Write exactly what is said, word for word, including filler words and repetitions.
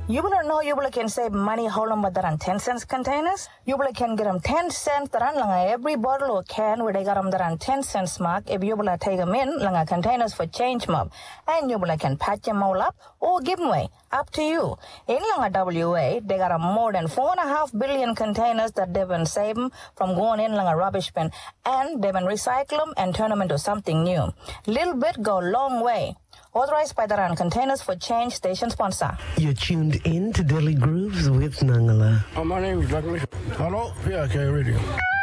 You will know you will can save money hold on but there are ten cents containers. You will can get them ten cents there are every bottle or can where they got them there are ten cents mark if you will take them in langa containers for change mob. And you will can patch them all up or give them away. Up to you. In langa W A they got a more than four and a half billion containers that they've been saving from going in langa rubbish bin and they've been recycle them and turn them into something new. Little bit go long way. Authorized by the Rand Containers for Change station sponsor. You're tuned in to Daily Grooves with Nangala. Oh, my name is Douglas. Hello, P I K Radio.